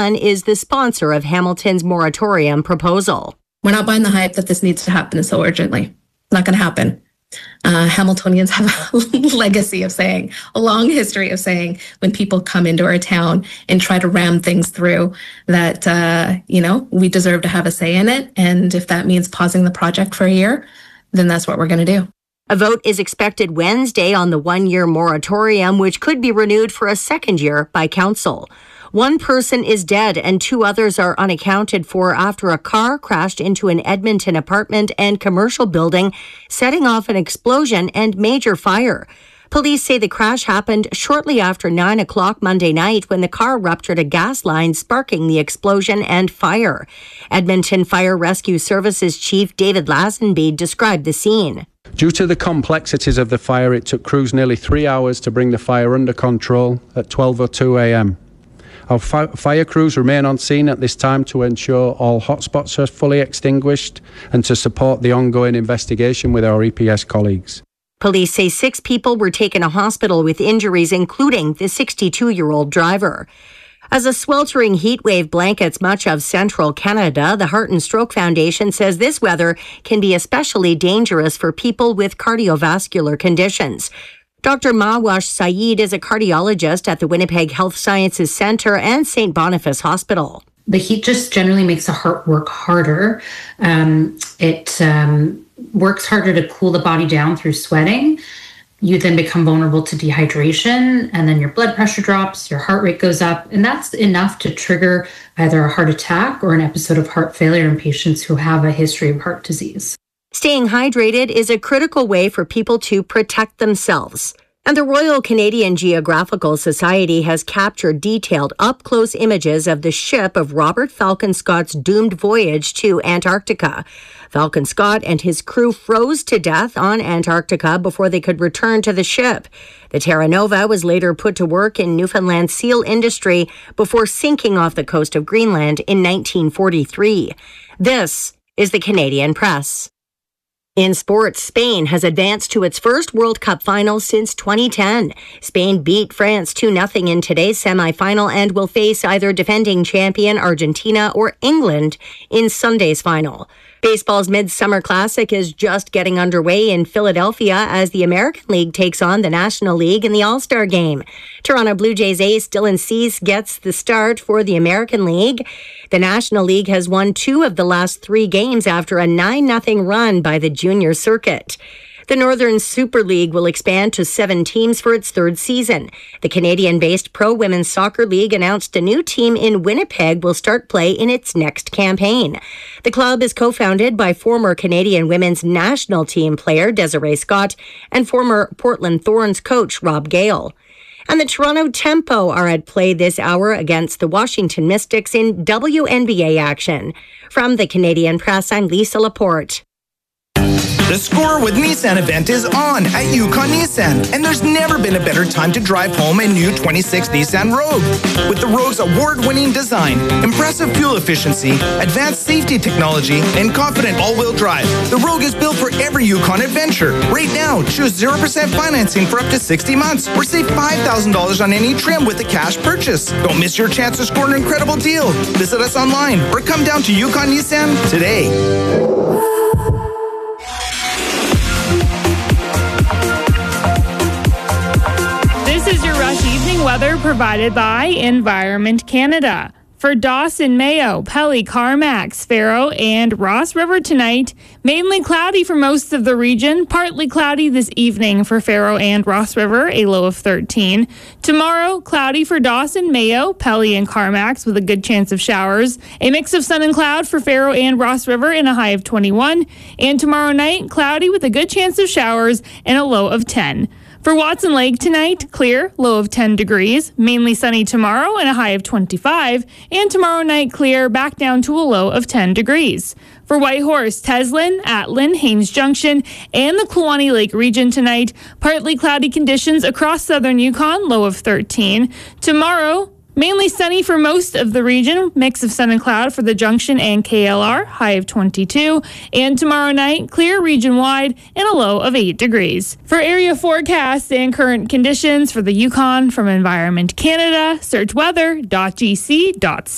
One is the sponsor of Hamilton's moratorium proposal. We're not buying the hype that this needs to happen so urgently. It's not going to happen. Hamiltonians have a legacy of saying, a long history of saying, when people come into our town and try to ram things through, that, we deserve to have a say in it. And if that means pausing the project for a year, then that's what we're going to do. A vote is expected Wednesday on the one-year moratorium, which could be renewed for a second year by council. One person is dead and 2 others are unaccounted for after a car crashed into an Edmonton apartment and commercial building, setting off an explosion and major fire. Police say the crash happened shortly after 9 o'clock Monday night when the car ruptured a gas line, sparking the explosion and fire. Edmonton Fire Rescue Services Chief David Lazenby described the scene. Due to the complexities of the fire, it took crews nearly 3 hours to bring the fire under control at 12:02 a.m. Our fire crews remain on scene at this time to ensure all hotspots are fully extinguished and to support the ongoing investigation with our EPS colleagues. Police say 6 people were taken to hospital with injuries, including the 62-year-old driver. As a sweltering heat wave blankets much of central Canada, the Heart and Stroke Foundation says this weather can be especially dangerous for people with cardiovascular conditions. Dr. Mawash Saeed is a cardiologist at the Winnipeg Health Sciences Centre and St. Boniface Hospital. The heat just generally makes the heart work harder. It works harder to cool the body down through sweating. You then become vulnerable to dehydration, and then your blood pressure drops, your heart rate goes up, and that's enough to trigger either a heart attack or an episode of heart failure in patients who have a history of heart disease. Staying hydrated is a critical way for people to protect themselves. And the Royal Canadian Geographical Society has captured detailed up-close images of the ship of Robert Falcon Scott's doomed voyage to Antarctica. Falcon Scott and his crew froze to death on Antarctica before they could return to the ship. The Terra Nova was later put to work in Newfoundland seal industry before sinking off the coast of Greenland in 1943. This is the Canadian Press. In sports, Spain has advanced to its first World Cup final since 2010. Spain beat France 2-0 in today's semifinal and will face either defending champion Argentina or England in Sunday's final. Baseball's Midsummer Classic is just getting underway in Philadelphia as the American League takes on the National League in the All-Star Game. Toronto Blue Jays ace Dylan Cease gets the start for the American League. The National League has won 2 of the last 3 games after a 9-0 run by the junior circuit. The Northern Super League will expand to 7 teams for its 3rd season. The Canadian-based Pro Women's Soccer League announced a new team in Winnipeg will start play in its next campaign. The club is co-founded by former Canadian women's national team player Desiree Scott and former Portland Thorns coach Rob Gale. And the Toronto Tempo are at play this hour against the Washington Mystics in WNBA action. From the Canadian Press, I'm Lisa Laporte. The Score with Nissan event is on at Yukon Nissan, and there's never been a better time to drive home a new 26 Nissan Rogue. With the Rogue's award-winning design, impressive fuel efficiency, advanced safety technology, and confident all-wheel drive, the Rogue is built for every Yukon adventure. Right now, choose 0% financing for up to 60 months, or save $5,000 on any trim with a cash purchase. Don't miss your chance to score an incredible deal. Visit us online or come down to Yukon Nissan today. This is your Rush Evening weather provided by Environment Canada. For Dawson, Mayo, Pelly, Carmacks, Faro, and Ross River tonight, mainly cloudy for most of the region, partly cloudy this evening for Faro and Ross River, a low of 13. Tomorrow, cloudy for Dawson, Mayo, Pelly, and Carmacks with a good chance of showers. A mix of sun and cloud for Faro and Ross River and a high of 21. And tomorrow night, cloudy with a good chance of showers and a low of 10. For Watson Lake tonight, clear, low of 10 degrees, mainly sunny tomorrow and a high of 25, and tomorrow night clear, back down to a low of 10 degrees. For Whitehorse, Teslin, Atlin, Haines Junction, and the Kluane Lake region tonight, partly cloudy conditions across southern Yukon, low of 13. Tomorrow, mainly sunny for most of the region, mix of sun and cloud for the Junction and KLR, high of 22. And tomorrow night, clear region-wide and a low of 8 degrees. For area forecasts and current conditions for the Yukon from Environment Canada, search weather.gc.ca.